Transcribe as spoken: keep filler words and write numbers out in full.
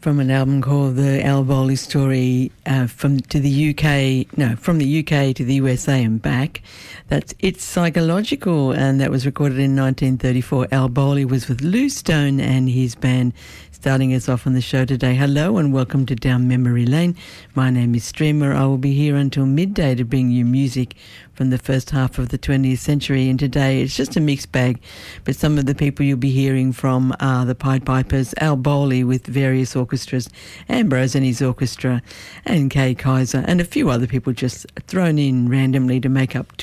from an album called The Al Bowlly Story, uh, from to the U K, no, from the U K to the U S A and back. That's It's Psychological, and that was recorded in nineteen thirty-four. Al Bowlly was with Lou Stone and his band, starting us off on the show today. Hello and welcome to Down Memory Lane. My name is Streamer. I will be here until midday to bring you music from the first half of the twentieth century. And today it's just a mixed bag, but some of the people you'll be hearing from are the Pied Pipers, Al Bowlly with various orchestras, Ambrose and his orchestra, and Kay Kaiser, and a few other people just thrown in randomly to make up